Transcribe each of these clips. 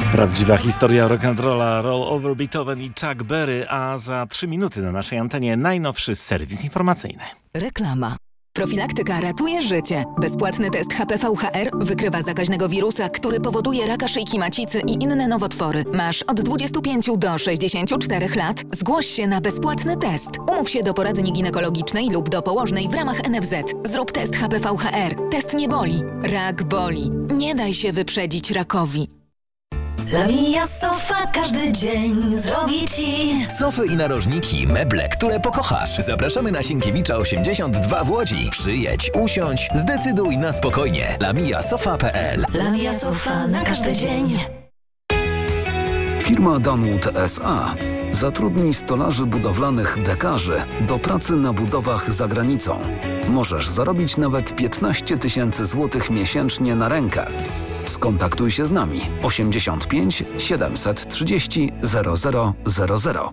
Prawdziwa historia rock'n'rolla, Roll Over Beethoven i Chuck Berry, a za 3 minuty na naszej antenie najnowszy serwis informacyjny. Reklama. Profilaktyka ratuje życie. Bezpłatny test HPV-HR wykrywa zakaźnego wirusa, który powoduje raka szyjki macicy i inne nowotwory. Masz od 25 do 64 lat? Zgłoś się na bezpłatny test. Umów się do poradni ginekologicznej lub do położnej w ramach NFZ. Zrób test HPV-HR. Test nie boli. Rak boli. Nie daj się wyprzedzić rakowi. Lamia Sofa każdy dzień zrobi Ci sofy i narożniki, meble, które pokochasz. Zapraszamy na Sienkiewicza 82 w Łodzi. Przyjedź, usiądź, zdecyduj na spokojnie. lamiasofa.pl. Lamia Sofa na każdy dzień. Firma Dunwood S.A. zatrudni stolarzy budowlanych dekarzy do pracy na budowach za granicą. Możesz zarobić nawet 15 000 złotych miesięcznie na rękę. Skontaktuj się z nami 85 730 0000.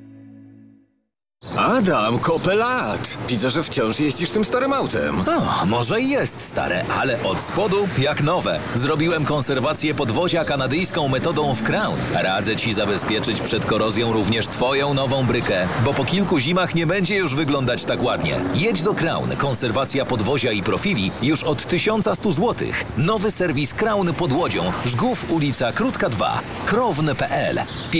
Adam, kopę lat! Widzę, że wciąż jeździsz tym starym autem. O, może i jest stare, ale od spodu jak nowe. Zrobiłem konserwację podwozia kanadyjską metodą w Crown. Radzę Ci zabezpieczyć przed korozją również Twoją nową brykę, bo po kilku zimach nie będzie już wyglądać tak ładnie. Jedź do Crown. Konserwacja podwozia i profili już od 1100 zł. Nowy serwis Crown pod Łodzią. Żgów, ulica Krótka 2. Krown.pl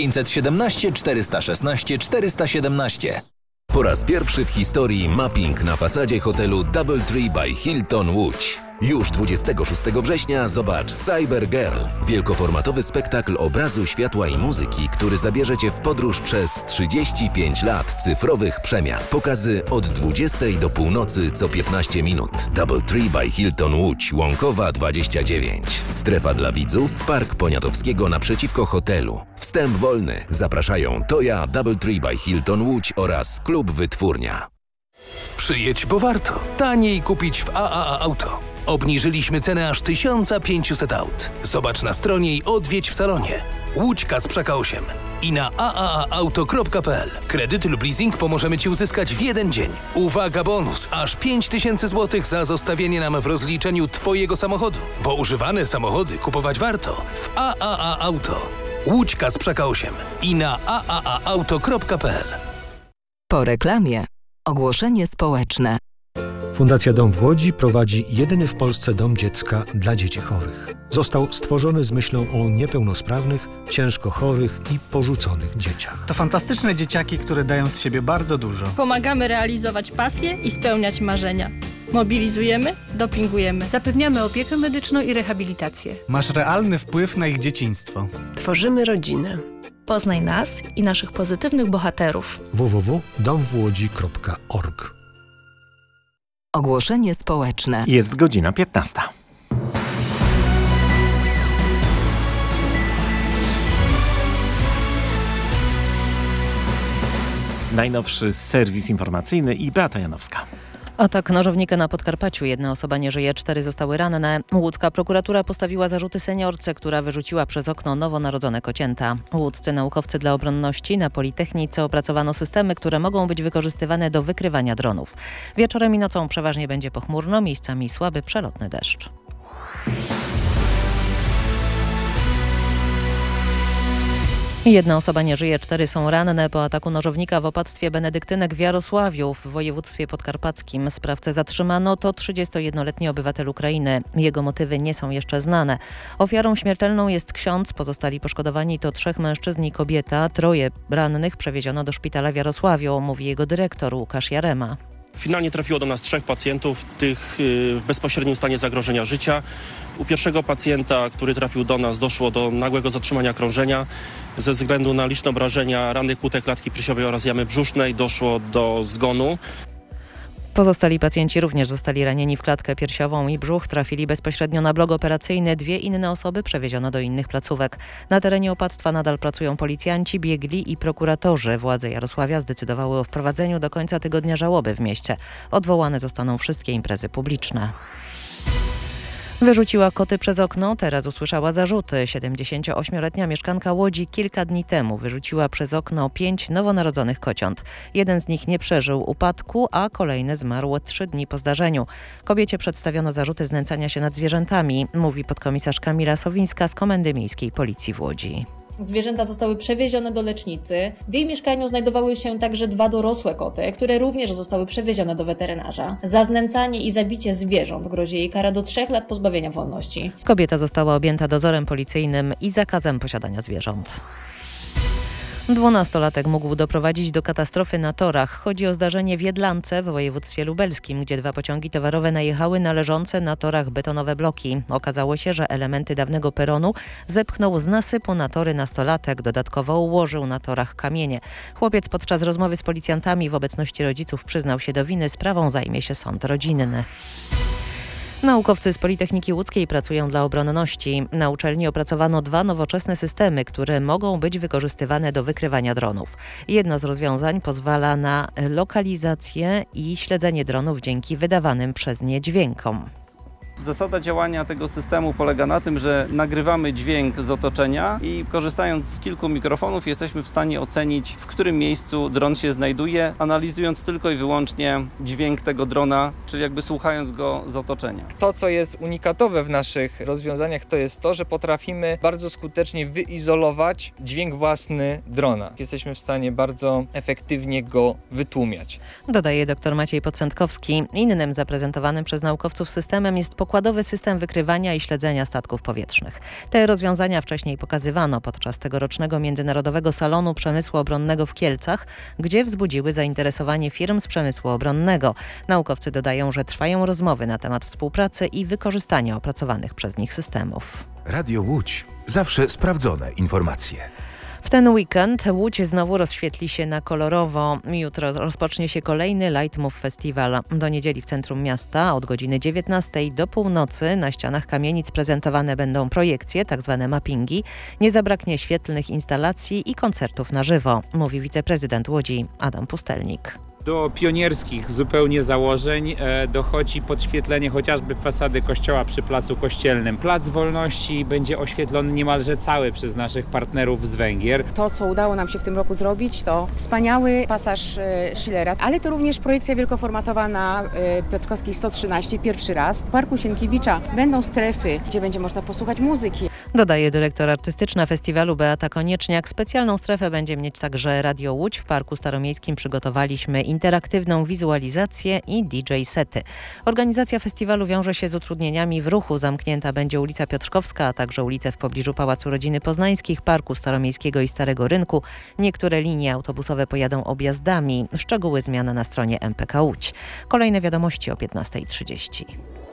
517 416 417. Po raz pierwszy w historii mapping na fasadzie hotelu DoubleTree by Hilton Łódź. Już 26 września zobacz Cyber Girl, wielkoformatowy spektakl obrazu, światła i muzyki, który zabierze Cię w podróż przez 35 lat cyfrowych przemian. Pokazy od 20 do północy co 15 minut. DoubleTree by Hilton Łódź, Łąkowa 29. Strefa dla widzów, Park Poniatowskiego naprzeciwko hotelu. Wstęp wolny. Zapraszają Toja, DoubleTree by Hilton Łódź oraz Klub Wytwórnia. Przyjedź, bo warto. Taniej kupić w AAA Auto. Obniżyliśmy cenę aż 1500 aut. Zobacz na stronie i odwiedź w salonie. Łódź Kasprzyka 8 i na aaauto.pl. Kredyt lub leasing pomożemy Ci uzyskać w jeden dzień. Uwaga, bonus! Aż 5000 zł za zostawienie nam w rozliczeniu Twojego samochodu. Bo używane samochody kupować warto w AAA Auto. Łódź Kasprzyka 8 i na aaauto.pl. Po reklamie. Ogłoszenie społeczne. Fundacja Dom w Łodzi prowadzi jedyny w Polsce dom dziecka dla dzieci chorych. Został stworzony z myślą o niepełnosprawnych, ciężko chorych i porzuconych dzieciach. To fantastyczne dzieciaki, które dają z siebie bardzo dużo. Pomagamy realizować pasje i spełniać marzenia. Mobilizujemy, dopingujemy. Zapewniamy opiekę medyczną i rehabilitację. Masz realny wpływ na ich dzieciństwo. Tworzymy rodzinę. Poznaj nas i naszych pozytywnych bohaterów. www.domwłodzi.org. Ogłoszenie społeczne. Jest godzina 15. Najnowszy serwis informacyjny i Beata Janowska. Atak nożownika na Podkarpaciu. 1 osoba nie żyje, 4 zostały ranne. Łódzka prokuratura postawiła zarzuty seniorce, która wyrzuciła przez okno nowonarodzone kocięta. Łódzcy naukowcy dla obronności na Politechnice opracowano systemy, które mogą być wykorzystywane do wykrywania dronów. Wieczorem i nocą przeważnie będzie pochmurno, miejscami słaby przelotny deszcz. Jedna osoba nie żyje, 4 są ranne po ataku nożownika w opactwie benedyktynek w Jarosławiu w województwie podkarpackim. Sprawcę zatrzymano, to 31-letni obywatel Ukrainy. Jego motywy nie są jeszcze znane. Ofiarą śmiertelną jest ksiądz, pozostali poszkodowani to 3 mężczyzn i kobieta. 3 rannych przewieziono do szpitala w Jarosławiu, mówi jego dyrektor Łukasz Jarema. Finalnie trafiło do nas 3 pacjentów, tych w bezpośrednim stanie zagrożenia życia. U pierwszego pacjenta, który trafił do nas, doszło do nagłego zatrzymania krążenia. Ze względu na liczne obrażenia rany kłute klatki piersiowej oraz jamy brzusznej doszło do zgonu. Pozostali pacjenci również zostali ranieni w klatkę piersiową i brzuch, trafili bezpośrednio na blok operacyjny. 2 inne osoby przewieziono do innych placówek. Na terenie opactwa nadal pracują policjanci, biegli i prokuratorzy. Władze Jarosławia zdecydowały o wprowadzeniu do końca tygodnia żałoby w mieście. Odwołane zostaną wszystkie imprezy publiczne. Wyrzuciła koty przez okno, teraz usłyszała zarzuty. 78-letnia mieszkanka Łodzi kilka dni temu wyrzuciła przez okno 5 nowonarodzonych kociąt. Jeden z nich nie przeżył upadku, a kolejny zmarł 3 dni po zdarzeniu. Kobiecie przedstawiono zarzuty znęcania się nad zwierzętami, mówi podkomisarz Kamila Sowińska z Komendy Miejskiej Policji w Łodzi. Zwierzęta zostały przewiezione do lecznicy. W jej mieszkaniu znajdowały się także 2 dorosłe koty, które również zostały przewiezione do weterynarza. Za znęcanie i zabicie zwierząt grozi jej kara do 3 lat pozbawienia wolności. Kobieta została objęta dozorem policyjnym i zakazem posiadania zwierząt. 12-latek mógł doprowadzić do katastrofy na torach. Chodzi o zdarzenie w Jedlance w województwie lubelskim, gdzie 2 pociągi towarowe najechały na leżące na torach betonowe bloki. Okazało się, że elementy dawnego peronu zepchnął z nasypu na tory nastolatek. Dodatkowo ułożył na torach kamienie. Chłopiec podczas rozmowy z policjantami w obecności rodziców przyznał się do winy. Sprawą zajmie się sąd rodzinny. Naukowcy z Politechniki Łódzkiej pracują dla obronności. Na uczelni opracowano 2 nowoczesne systemy, które mogą być wykorzystywane do wykrywania dronów. Jedno z rozwiązań pozwala na lokalizację i śledzenie dronów dzięki wydawanym przez nie dźwiękom. Zasada działania tego systemu polega na tym, że nagrywamy dźwięk z otoczenia i korzystając z kilku mikrofonów jesteśmy w stanie ocenić, w którym miejscu dron się znajduje, analizując tylko i wyłącznie dźwięk tego drona, czyli jakby słuchając go z otoczenia. To, co jest unikatowe w naszych rozwiązaniach, to jest to, że potrafimy bardzo skutecznie wyizolować dźwięk własny drona. Jesteśmy w stanie bardzo efektywnie go wytłumiać. Dodaje dr Maciej Podsędkowski. Innym zaprezentowanym przez naukowców systemem jest pokładowy system wykrywania i śledzenia statków powietrznych. Te rozwiązania wcześniej pokazywano podczas tegorocznego Międzynarodowego Salonu Przemysłu Obronnego w Kielcach, gdzie wzbudziły zainteresowanie firm z przemysłu obronnego. Naukowcy dodają, że trwają rozmowy na temat współpracy i wykorzystania opracowanych przez nich systemów. Radio Łódź. Zawsze sprawdzone informacje. W ten weekend Łódź znowu rozświetli się na kolorowo. Jutro rozpocznie się kolejny Lightmove Festival. Do niedzieli w centrum miasta od godziny 19 do północy na ścianach kamienic prezentowane będą projekcje, tzw. mappingi. Nie zabraknie świetlnych instalacji i koncertów na żywo, mówi wiceprezydent Łodzi Adam Pustelnik. Do pionierskich zupełnie założeń dochodzi podświetlenie chociażby fasady kościoła przy Placu Kościelnym. Plac Wolności będzie oświetlony niemalże cały przez naszych partnerów z Węgier. To, co udało nam się w tym roku zrobić, to wspaniały pasaż Schillera, ale to również projekcja wielkoformatowa na Piotrkowskiej 113, pierwszy raz. W Parku Sienkiewicza będą strefy, gdzie będzie można posłuchać muzyki. Dodaje dyrektor artystyczna festiwalu Beata Konieczniak. Specjalną strefę będzie mieć także Radio Łódź. W Parku Staromiejskim przygotowaliśmy interaktywną wizualizację i DJ-sety. Organizacja festiwalu wiąże się z utrudnieniami w ruchu. Zamknięta będzie ulica Piotrkowska, a także ulice w pobliżu Pałacu Rodziny Poznańskich, Parku Staromiejskiego i Starego Rynku. Niektóre linie autobusowe pojadą objazdami. Szczegóły zmian na stronie MPK Łódź. Kolejne wiadomości o 15:30.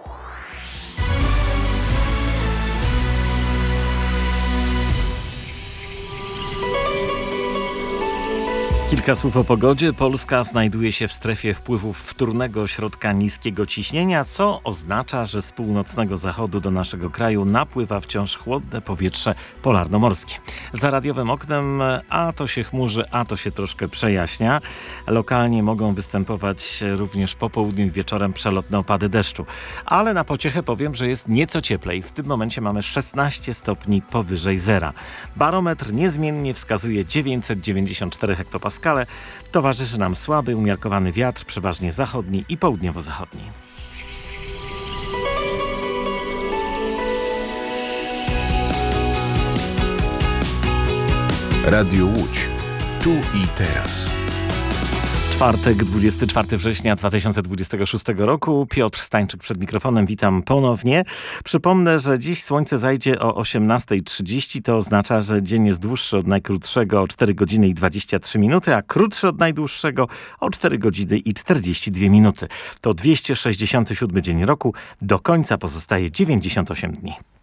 Kilka słów o pogodzie. Polska znajduje się w strefie wpływów wtórnego środka niskiego ciśnienia, co oznacza, że z północnego zachodu do naszego kraju napływa wciąż chłodne powietrze polarnomorskie. Za radiowym oknem a to się chmurzy, a to się troszkę przejaśnia. Lokalnie mogą występować również po południu i wieczorem przelotne opady deszczu. Ale na pociechę powiem, że jest nieco cieplej. W tym momencie mamy 16 stopni powyżej zera. Barometr niezmiennie wskazuje 994 hektopaskale. Towarzyszy nam słaby, umiarkowany wiatr, przeważnie zachodni i południowo-zachodni. Radio Łódź. Tu i teraz. Czwartek, 24 września 2026 roku. Piotr Stańczyk przed mikrofonem. Witam ponownie. Przypomnę, że dziś słońce zajdzie o 18:30. To oznacza, że dzień jest dłuższy od najkrótszego o 4 godziny i 23 minuty, a krótszy od najdłuższego o 4 godziny i 42 minuty. To 267 dzień roku. Do końca pozostaje 98 dni.